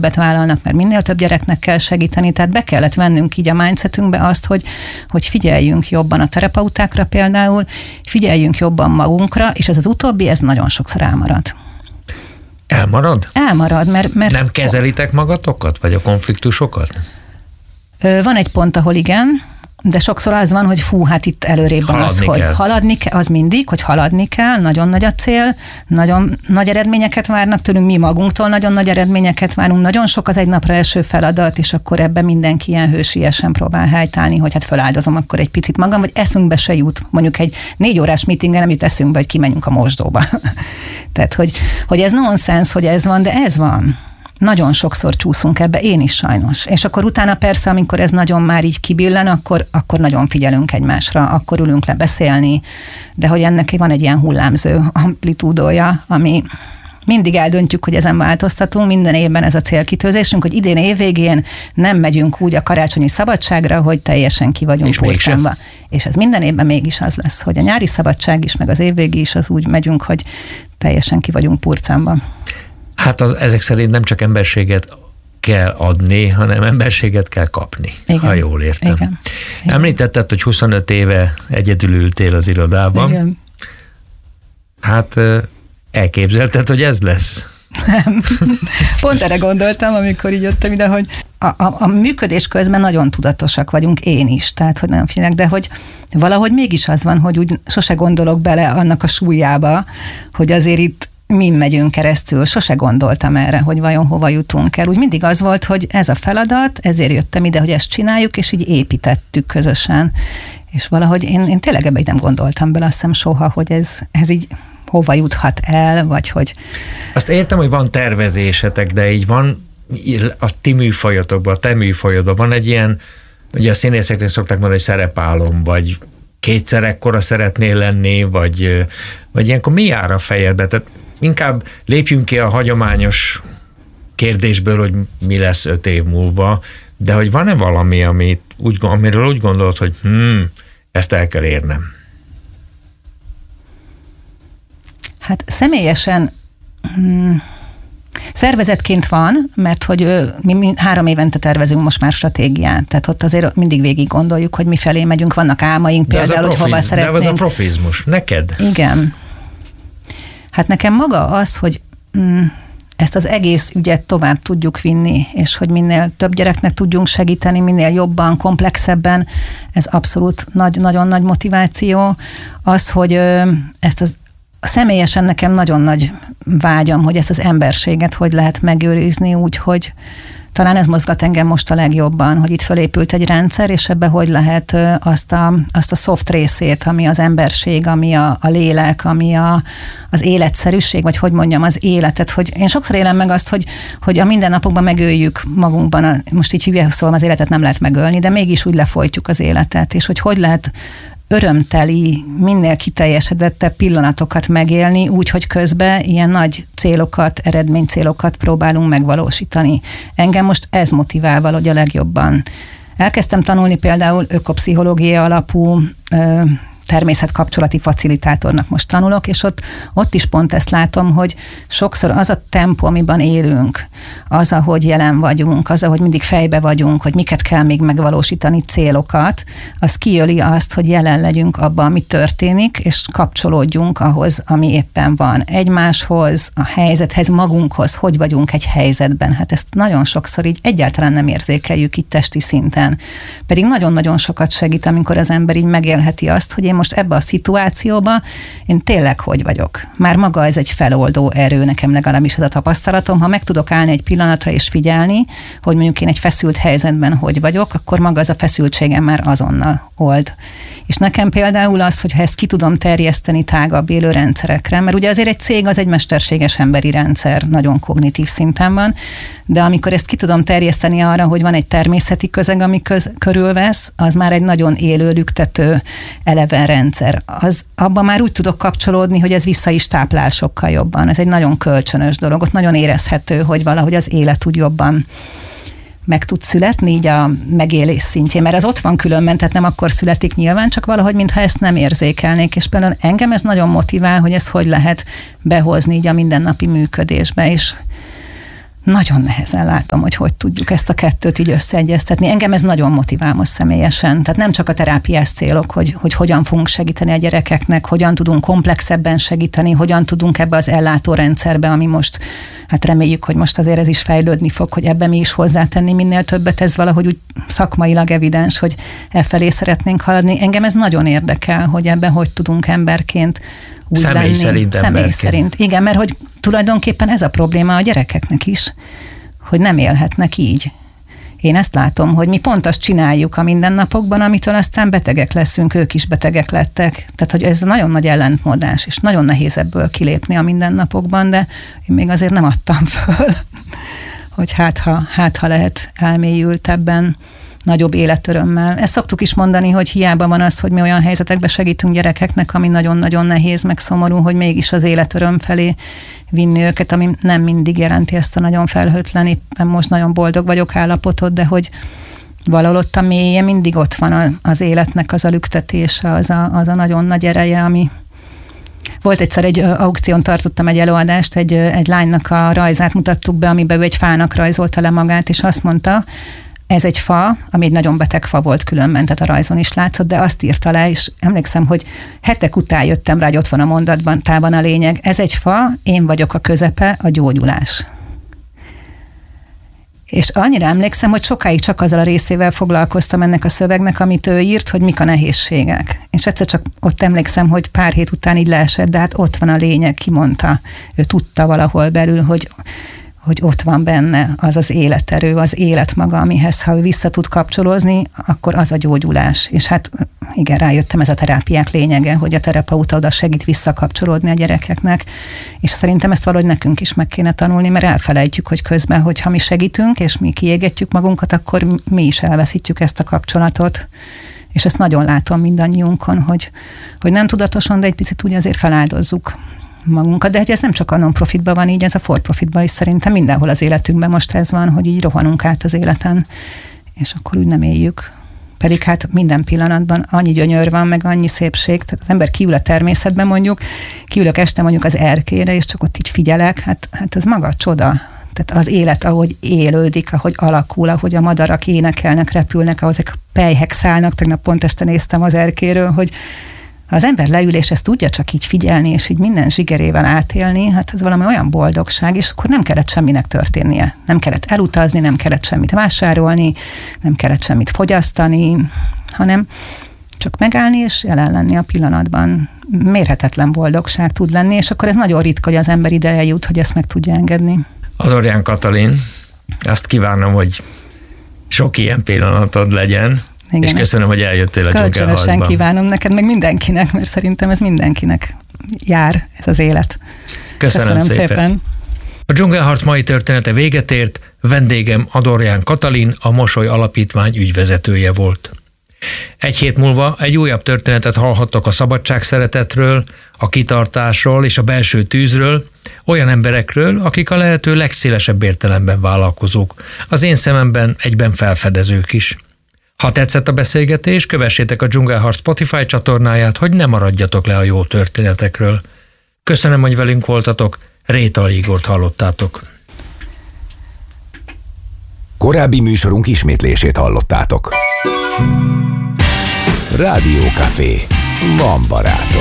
többet vállalnak, mert minél több gyereknek kell segíteni, tehát be kellett vennünk így a mindsetünkbe azt, hogy figyeljünk jobban a terapeutákra például, figyeljünk jobban magunkra, és ez az utóbbi, ez nagyon sokszor elmarad. Elmarad? Elmarad, mert... Nem kezelitek magatokat, vagy a konfliktusokat? Van egy pont, ahol igen, de sokszor az van, hogy hát itt előrébb van az, hogy haladni kell, az mindig, hogy haladni kell, nagyon nagy a cél, nagyon nagy eredményeket várnak tőlünk, mi magunktól nagyon nagy eredményeket várunk, nagyon sok az egy napra eső feladat, és akkor ebben mindenki ilyen hősiesen próbál helytállni, hogy hát feláldozom akkor egy picit magam, vagy eszünkbe se jut, mondjuk egy 4 órás meetingen nem jut eszünkbe, hogy kimegyünk a mosdóba. Tehát, hogy ez nonsens, hogy ez van, de ez van. Nagyon sokszor csúszunk ebbe, én is sajnos. És akkor utána persze, amikor ez nagyon már így kibillen, akkor nagyon figyelünk egymásra, akkor ülünk le beszélni, de hogy ennek van egy ilyen hullámző amplitúdója, ami mindig eldöntjük, hogy ezen változtatunk, minden évben ez a célkitűzésünk, hogy idén évvégén nem megyünk úgy a karácsonyi szabadságra, hogy teljesen ki vagyunk purcánva. És ez minden évben mégis az lesz, hogy a nyári szabadság is, meg az évvégi is az úgy megyünk, hogy teljesen ki vagyunk purcánva. Hát ezek szerint nem csak emberséget kell adni, hanem emberséget kell kapni, igen, ha jól értem. Igen. Említetted, hogy 25 éve egyedül ültél az irodában. Igen. Hát elképzelted, hogy ez lesz? Nem. Pont erre gondoltam, amikor így jöttem ide, hogy a működés közben nagyon tudatosak vagyunk, én is, tehát hogy nem figyelek, de hogy valahogy mégis az van, hogy úgy sose gondolok bele annak a súlyába, hogy azért itt min megyünk keresztül, sose gondoltam erre, hogy vajon hova jutunk el. Úgy mindig az volt, hogy ez a feladat, ezért jöttem ide, hogy ezt csináljuk, és így építettük közösen. És valahogy én tényleg ebben nem gondoltam bele, azt hiszem soha, hogy ez így hova juthat el, vagy hogy... Azt értem, hogy van tervezésetek, de így van a ti műfajotokban, a te műfajodban van egy ilyen, ugye a színészeknek szokták mondani, hogy szerepálom, vagy kétszer ekkora szeretnél lenni, vagy ilyenkor mi jár a fejedbe? Tehát inkább lépjünk ki a hagyományos kérdésből, hogy mi lesz 5 év múlva, de hogy van-e valami, amiről úgy gondolod, hogy ezt el kell érnem? Hát személyesen szervezetként van, mert hogy mi 3 évente tervezünk most már stratégiát, tehát ott azért mindig végig gondoljuk, hogy mifelé megyünk, vannak álmaink például, hogy hova szeretnénk. De ez a profizmus, neked? Igen. Hát nekem maga az, hogy ezt az egész ügyet tovább tudjuk vinni, és hogy minél több gyereknek tudjunk segíteni, minél jobban, komplexebben, ez abszolút nagyon nagy motiváció. Az, hogy ezt személyesen nekem nagyon nagy vágyam, hogy ezt az emberséget hogy lehet megőrizni úgy, hogy talán ez mozgat engem most a legjobban, hogy itt fölépült egy rendszer, és ebbe hogy lehet azt a soft részét, ami az emberség, ami a lélek, ami az életszerűség, vagy hogy mondjam, az életet, hogy én sokszor élem meg azt, hogy a mindennapokban megöljük magunkban, most így hülye szóval az életet nem lehet megölni, de mégis úgy lefolytjuk az életet, és hogy lehet örömteli, minél kiteljesedettebb pillanatokat megélni, úgy, hogy közben ilyen nagy célokat, eredménycélokat próbálunk megvalósítani. Engem most ez motivál valahogy a legjobban. Elkezdtem tanulni például ökopszichológia alapú természetkapcsolati facilitátornak most tanulok, és ott is pont ezt látom, hogy sokszor az a tempó, amiben élünk, az, ahogy jelen vagyunk, az, ahogy mindig fejbe vagyunk, hogy miket kell még megvalósítani, célokat, az kijöli azt, hogy jelen legyünk abban, ami történik, és kapcsolódjunk ahhoz, ami éppen van. Egymáshoz, a helyzethez, magunkhoz, hogy vagyunk egy helyzetben. Hát ezt nagyon sokszor így egyáltalán nem érzékeljük itt testi szinten. Pedig nagyon-nagyon sokat segít, amikor az ember így megélheti azt, hogy én most ebbe a szituációba én tényleg hogy vagyok. Már maga ez egy feloldó erő, nekem legalábbis ez a tapasztalatom. Ha meg tudok állni egy pillanatra és figyelni, hogy mondjuk én egy feszült helyzetben hogy vagyok, akkor maga az a feszültségem már azonnal old. És nekem például az, hogyha ezt ki tudom terjeszteni tágabb élő rendszerekre, mert ugye azért egy cég az egy mesterséges emberi rendszer, nagyon kognitív szinten van, de amikor ezt ki tudom terjeszteni arra, hogy van egy természeti közeg, ami körülvesz, az már egy nagyon élő, lüktető, eleven rendszer. Abban már úgy tudok kapcsolódni, hogy ez vissza is táplál sokkal jobban. Ez egy nagyon kölcsönös dolog, ott nagyon érezhető, hogy valahogy az élet úgy jobban meg tud születni így a megélés szintjén, mert ez ott van különben, tehát nem akkor születik nyilván, csak valahogy, mintha ezt nem érzékelnék, és például engem ez nagyon motivál, hogy ezt hogy lehet behozni így a mindennapi működésbe, és nagyon nehezen látom, hogy tudjuk ezt a kettőt így összeegyeztetni. Engem ez nagyon motivál most személyesen. Tehát nem csak a terápiás célok, hogy hogyan fogunk segíteni a gyerekeknek, hogyan tudunk komplexebben segíteni, hogyan tudunk ebbe az ellátórendszerbe, ami most, hát reméljük, hogy most azért ez is fejlődni fog, hogy ebbe mi is hozzátenni minél többet. Ez valahogy úgy szakmailag evidens, hogy felé szeretnénk haladni. Engem ez nagyon érdekel, hogy ebben hogy tudunk emberként úgy Személy lenni. Személy szerint. Igen, mert hogy tulajdonképpen ez a probléma a gyerekeknek is, hogy nem élhetnek így. Én ezt látom, hogy mi pont azt csináljuk a mindennapokban, amitől aztán betegek leszünk, ők is betegek lettek. Tehát, hogy ez nagyon nagy ellentmondás, és nagyon nehéz ebből kilépni a mindennapokban, de én még azért nem adtam föl, hogy hát ha lehet elmélyültebben, nagyobb életörömmel. Ezt szoktuk is mondani, hogy hiába van az, hogy mi olyan helyzetekben segítünk gyerekeknek, ami nagyon-nagyon nehéz, meg szomorú, hogy mégis az életöröm felé vinni őket, ami nem mindig jelenti ezt a nagyon felhőtlen, éppen most nagyon boldog vagyok állapotot, de hogy valahol ott a mélye mindig ott van az életnek az a lüktetése, az a nagyon nagy ereje, ami... Volt egyszer egy aukción, tartottam egy előadást, egy lánynak a rajzát mutattuk be, amiben ő egy fának rajzolta le magát, és azt mondta, ez egy fa, ami egy nagyon beteg fa volt különben, tehát a rajzon is látszott, de azt írta le, és emlékszem, hogy hetek után jöttem rá, hogy ott van a mondatban, tában a lényeg. Ez egy fa, én vagyok a közepe, a gyógyulás. És annyira emlékszem, hogy sokáig csak azzal a részével foglalkoztam ennek a szövegnek, amit ő írt, hogy mik a nehézségek. És egyszer csak ott emlékszem, hogy pár hét után így leesett, de hát ott van a lényeg, kimondta. Ő tudta valahol belül, hogy ott van benne az az életerő, az élet maga, amihez ha ő vissza tud kapcsolódni, akkor az a gyógyulás. És hát igen, rájöttem, ez a terápiák lényege, hogy a terapeuta oda segít visszakapcsolódni a gyerekeknek, és szerintem ezt valahogy nekünk is meg kéne tanulni, mert elfelejtjük, hogy közben, hogyha mi segítünk, és mi kiégetjük magunkat, akkor mi is elveszítjük ezt a kapcsolatot. És ezt nagyon látom mindannyiunkon, hogy nem tudatosan, de egy picit úgy azért feláldozzuk magunkat, de ez nem csak a non-profitban van így, ez a for-profitban is szerintem mindenhol az életünkben most ez van, hogy így rohanunk át az életen, és akkor úgy nem éljük. Pedig hát minden pillanatban annyi gyönyör van, meg annyi szépség, tehát az ember kiül a természetben mondjuk, kiülök este mondjuk az erkére, és csak ott így figyelek, hát ez maga a csoda. Tehát az élet, ahogy élődik, ahogy alakul, ahogy a madarak énekelnek, repülnek, ahogy ezek a pelyhek szállnak, tegnap pont este néztem az erkéről, hogy ha az ember leül, és ezt tudja csak így figyelni, és így minden zsigerével átélni, hát ez valami olyan boldogság, és akkor nem kellett semminek történnie. Nem kellett elutazni, nem kellett semmit vásárolni, nem kellett semmit fogyasztani, hanem csak megállni, és jelen lenni a pillanatban. Mérhetetlen boldogság tud lenni, és akkor ez nagyon ritka, hogy az ember ide eljut, hogy ezt meg tudja engedni. Adorján Katalin, azt kívánom, hogy sok ilyen pillanatod legyen, igen, és köszönöm, hogy eljöttél a Dzsungelharcba. Kölcsönösen kívánom neked, meg mindenkinek, mert szerintem ez mindenkinek jár, ez az élet. Köszönöm szépen. A Dzsungelharc mai története véget ért, vendégem Adorján Katalin, a Mosoly Alapítvány ügyvezetője volt. Egy hét múlva egy újabb történetet hallhattok a szabadságszeretetről, a kitartásról és a belső tűzről, olyan emberekről, akik a lehető legszélesebb értelemben vállalkozók, az én szememben egyben felfedezők is. Ha tetszett a beszélgetés, kövessétek a Dzsungelharc Spotify csatornáját, hogy ne maradjatok le a jó történetekről. Köszönöm, hogy velünk voltatok, Rétay Igort hallottátok. Korábbi műsorunk ismétlését hallottátok. Rádió Café. Van barátom.